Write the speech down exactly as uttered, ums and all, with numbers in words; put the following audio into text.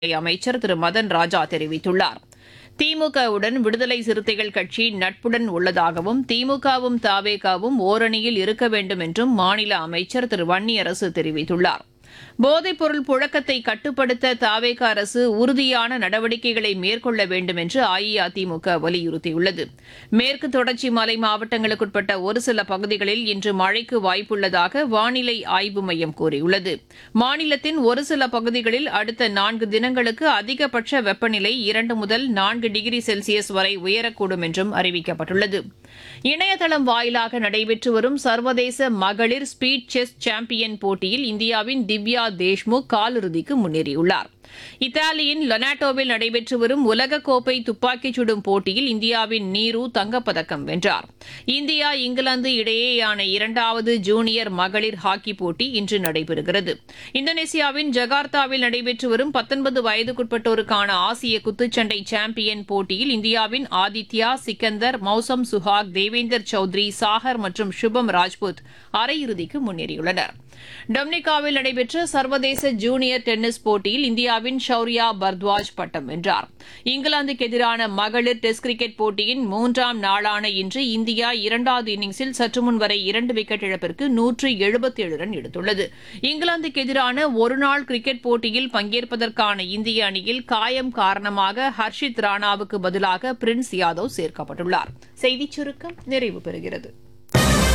அமைச்சர் திரு மதன் ராஜா தெரிவித்துள்ளார். திமுகவுடன் விடுதலை சிறுத்தைகள் கட்சி நட்புடன் உள்ளதாகவும் திமுகவும் தவேகவும் ஓரணியில் இருக்க வேண்டும் என்றும் மாநில அமைச்சர் திரு வன்னியரசு தெரிவித்துள்ளார். போதைப்பொருள் புழக்கத்தை கட்டுப்படுத்த தவேக அரசு உறுதியான நடவடிக்கைகளை மேற்கொள்ள வேண்டும் என்று அஇஅதிமுக வலியுறுத்தியுள்ளது. மேற்கு தொடர்ச்சி மலை மாவட்டங்களுக்குட்பட்ட ஒரு சில பகுதிகளில் இன்று மழைக்கு வாய்ப்புள்ளதாக வானிலை ஆய்வு மையம் கூறியுள்ளது. மாநிலத்தின் ஒரு சில பகுதிகளில் அடுத்த நான்கு தினங்களுக்கு அதிகபட்ச வெப்பநிலை இரண்டு முதல் நான்கு டிகிரி செல்சியஸ் வரை உயரக்கூடும் என்றும் அறிவிக்கப்பட்டுள்ளது. இணையதளம் வாயிலாக நடைபெற்று வரும் சர்வதேச மகளிர் ஸ்பீட் செஸ் சாம்பியன் போட்டியில் இந்தியாவின் திவ்யா தேஷ்முக் காலிறுதிக்கு முன்னேறியுள்ளார். இத்தாலியின் லொனாட்டோவில் நடைபெற்று வரும் உலகக்கோப்பை துப்பாக்கிச் சுடும் போட்டியில் இந்தியாவின் நீரு தங்கப்பதக்கம் வென்றார். இந்தியா இங்கிலாந்து இடையேயான இரண்டாவது ஜூனியர் மகளிர் ஹாக்கி போட்டி இன்று நடைபெறுகிறது. இந்தோனேசியாவின் ஜகார்த்தாவில் நடைபெற்று வரும் பத்தொன்பது வயதுக்குட்பட்டோருக்கான ஆசிய குத்துச்சண்டை சாம்பியன் போட்டியில் இந்தியாவின் ஆதித்யா சிக்கந்தர், மௌசம் சுஹாக், தேவேந்தர் சௌத்ரி, சாகர் மற்றும் சுபம் ராஜ்புத் அரையிறுதிக்கு முன்னேறியுள்ளனர். டொமினிகாவில் நடைபெற்ற சர்வதேச ஜூனியர் டென்னிஸ் போட்டியில் இந்தியாவின் ஷௌரியா பர்த்வாஜ் பட்டம் வென்றார். இங்கிலாந்துக்கு எதிரான மகளிர் டெஸ்ட் கிரிக்கெட் போட்டியின் மூன்றாம் நாளான இன்று இந்தியா இரண்டாவது இன்னிங்ஸில் சற்றுமுன் வரை இரண்டு விக்கெட் இழப்பிற்கு நூற்று எழுபத்தேழு ரன் எடுத்துள்ளது. இங்கிலாந்துக்கு எதிரான ஒருநாள் கிரிக்கெட் போட்டியில் பங்கேற்பதற்கான இந்திய அணியில் காயம் காரணமாக ஹர்ஷித் ராணாவுக்கு பதிலாக பிரின்ஸ் யாதவ் சேர்க்கப்பட்டுள்ளார். செய்திச் சுருக்கம் நிறைவு பெறுகிறது.